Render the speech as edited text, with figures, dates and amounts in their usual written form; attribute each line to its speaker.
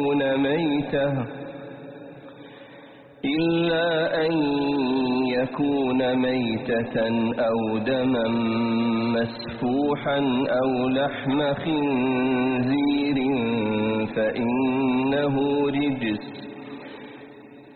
Speaker 1: أن يكون ميتة أو دما مسفوحا أو لحم خنزير فإنه